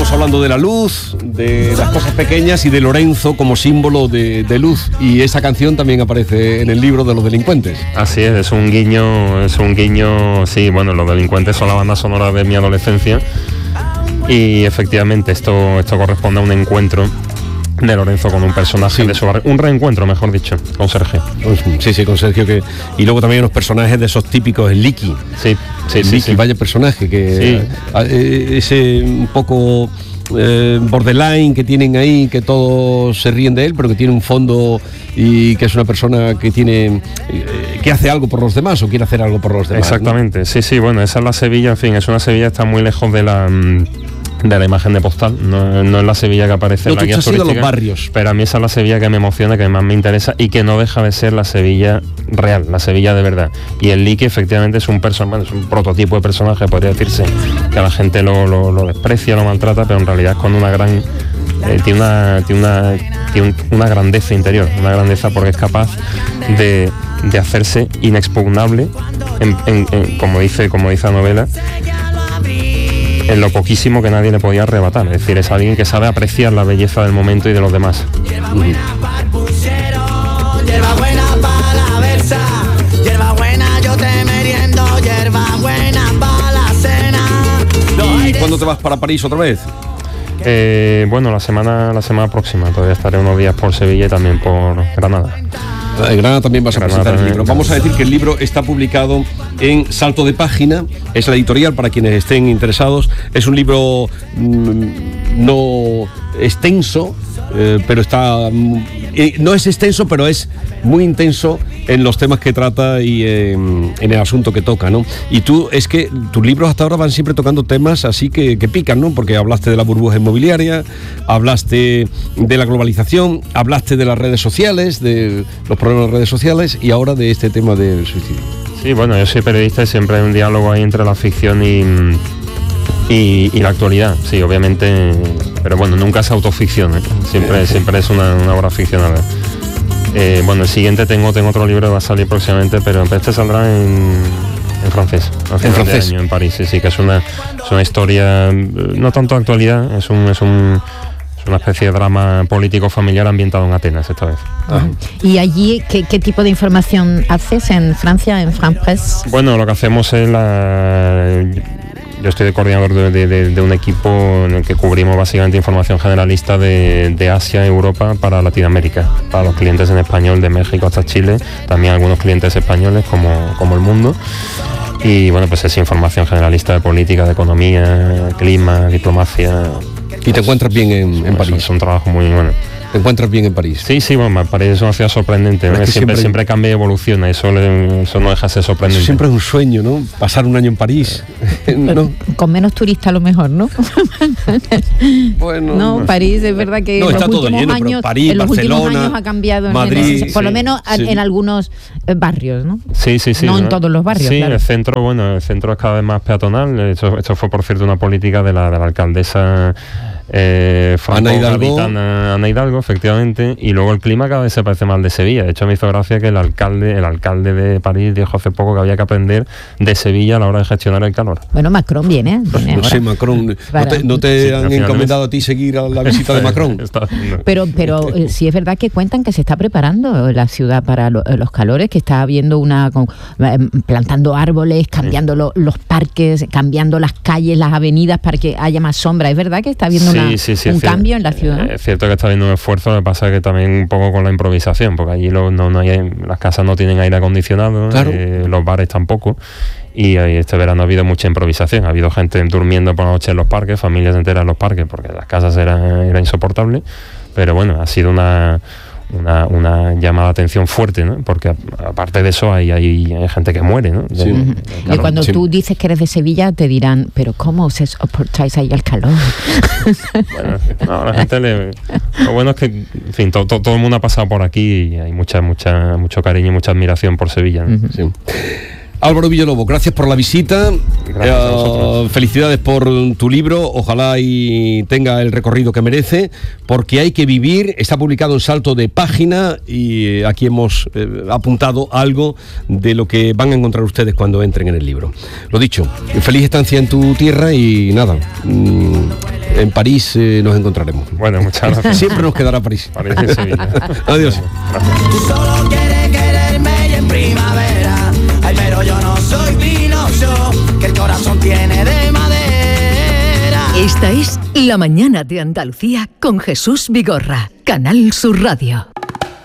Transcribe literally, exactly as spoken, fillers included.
Estamos hablando de la luz, de las cosas pequeñas y de Lorenzo como símbolo de, de luz. Y esa canción también aparece en el libro de Los Delincuentes. Así es, es un guiño, es un guiño, sí, bueno, Los Delincuentes son la banda sonora de mi adolescencia. Y efectivamente esto, esto corresponde a un encuentro de Lorenzo con un personaje, sí, de su barrio, un reencuentro, mejor dicho, con Sergio. Sí, sí, con Sergio, que y luego también unos personajes de esos típicos, el Liqui. Sí, sí, el sí, Liqui, sí. Vaya personaje, que Sí. a, a, ese un poco eh, borderline que tienen ahí, que todos se ríen de él, pero que tiene un fondo y que es una persona que tiene eh, que hace algo por los demás o quiere hacer algo por los demás. Exactamente, ¿no? Sí, sí, bueno, esa es la Sevilla, en fin, es una Sevilla que está muy lejos de la... de la imagen de postal, no, no es la Sevilla que aparece no, en la guía turística, los barrios. Pero a mí esa es la Sevilla que me emociona, que más me interesa y que no deja de ser la Sevilla real, la Sevilla de verdad. Y el Liqui efectivamente es un personaje, es un prototipo de personaje, podría decirse, que a la gente lo, lo, lo desprecia, lo maltrata, pero en realidad es con una gran eh, tiene una tiene una tiene una grandeza interior, una grandeza porque es capaz de, de hacerse inexpugnable en, en, en, como dice como dice la novela, en lo poquísimo que nadie le podía arrebatar. Es decir, es alguien que sabe apreciar la belleza del momento y de los demás. Uh-huh. ¿Y cuándo te vas para París otra vez? Eh, bueno, la semana la semana próxima. Todavía estaré unos días por Sevilla y también por Granada. En Granada también vas a Granada presentar también. el libro. Vamos a decir que el libro está publicado en Salto de Página, es la editorial para quienes estén interesados. Es un libro mmm, no extenso, eh, pero está... Eh, no es extenso, pero es muy intenso en los temas que trata y eh, en el asunto que toca, ¿no? Y tú, es que tus libros hasta ahora van siempre tocando temas así que, que pican, ¿no? Porque hablaste de la burbuja inmobiliaria, hablaste de la globalización, hablaste de las redes sociales, de los problemas de las redes sociales y ahora de este tema del suicidio. Sí, bueno, yo soy periodista y siempre hay un diálogo ahí entre la ficción y... Y, y la actualidad, sí, obviamente, pero bueno, nunca es autoficción, ¿eh? siempre, siempre es una, una obra ficcionada. Eh, bueno, el siguiente tengo, tengo otro libro que va a salir próximamente, pero este saldrá en, en francés, en francés, año, en París, sí, sí, que es una, es una historia, no tanto de actualidad, es un, es un es una especie de drama político familiar ambientado en Atenas esta vez. Ah. ¿Y allí qué, qué tipo de información haces en Francia, en France Presse? Bueno, lo que hacemos es la... Yo estoy de coordinador de, de, de un equipo en el que cubrimos básicamente información generalista de, de Asia, Europa para Latinoamérica, para los clientes en español de México hasta Chile, también algunos clientes españoles como, como El Mundo. Y bueno, pues es información generalista de política, de economía, clima, diplomacia. ¿Y te encuentras bien en, en París? Es un trabajo muy bueno. ¿Te encuentras bien en París? Sí, sí, bueno, París es una ciudad sorprendente, ¿no? Es que siempre, siempre, siempre cambia y evoluciona, eso, le, eso no deja de ser sorprendente. Eso siempre es un sueño, ¿no? Pasar un año en París. ¿No? Con menos turistas a lo mejor, ¿no? Bueno, no, París es verdad que no, en está los todo últimos lleno, años, pero París, en los Barcelona, últimos años ha cambiado, Madrid, en, por sí, lo menos sí. en algunos barrios, ¿no? Sí, sí, sí. No, ¿no? en todos los barrios, sí, claro. El centro, bueno, el centro es cada vez más peatonal. Esto, esto fue, por cierto, una política de la, de la alcaldesa eh, Ana Hidalgo. Ana Hidalgo, efectivamente. Y luego el clima cada vez se parece más de Sevilla. De hecho, me hizo gracia que el alcalde, el alcalde de París dijo hace poco que había que aprender de Sevilla a la hora de gestionar el calor. Bueno, Macron viene. viene no sé, Macron. ¿No te, no te sí, han encomendado a ti seguir a la visita de Macron? Está, no. Pero, pero eh, sí es verdad que cuentan que se está preparando la ciudad para lo, los calores, que está habiendo una con, eh, plantando árboles, cambiando lo, los parques, cambiando las calles, las avenidas para que haya más sombra. Es verdad que está habiendo sí, una, sí, sí, un es cambio cierto, en la ciudad. Es cierto que está habiendo un esfuerzo, lo que pasa es que también un poco con la improvisación, porque allí lo, no, no hay, las casas no tienen aire acondicionado, claro. eh, los bares tampoco. Y este verano ha habido mucha improvisación, ha habido gente durmiendo por la noche en los parques, familias enteras en los parques, porque las casas eran, eran insoportables, pero bueno, ha sido una, una, una llamada de atención fuerte, ¿no? Porque aparte de eso hay, hay, hay gente que muere, ¿no? De, sí. uh-huh. claro, y cuando sí. tú dices que eres de Sevilla te dirán, pero ¿cómo os soportáis ahí el calor? Bueno, no, la gente le... Lo bueno es que, en fin, to, to, todo el mundo ha pasado por aquí y hay mucha, mucha, mucho cariño y mucha admiración por Sevilla, ¿no? Uh-huh. Sí. Álvaro Villalobos, gracias por la visita. Gracias a vosotros. Eh, felicidades por tu libro. Ojalá y tenga el recorrido que merece, porque hay que vivir. Está publicado en Salto de Página y aquí hemos eh, apuntado algo de lo que van a encontrar ustedes cuando entren en el libro. Lo dicho, feliz estancia en tu tierra y nada, mmm, en París eh, nos encontraremos. Bueno, muchas gracias. Siempre nos quedará París. París y Sevilla. Adiós. Gracias. Tú solo quieres quererme y en primavera. Ay, pero yo no soy Pinocho, que el corazón tiene de madera. Esta es La Mañana de Andalucía con Jesús Vigorra, Canal Sur Radio.